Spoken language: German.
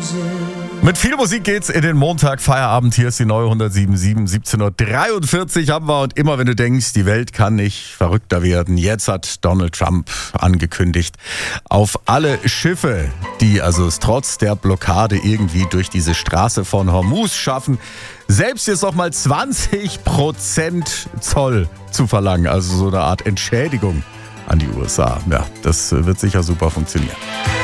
Mit viel Musik geht's in den Montag Feierabend. Hier ist die neue 107.7, 17.43 Uhr haben wir. Und immer wenn du denkst, die Welt kann nicht verrückter werden, jetzt hat Donald Trump angekündigt, auf alle Schiffe, die also es trotz der Blockade irgendwie durch diese Straße von Hormuz schaffen, selbst jetzt noch mal 20% Zoll zu verlangen. Also so eine Art Entschädigung an die USA. Ja, das wird sicher super funktionieren.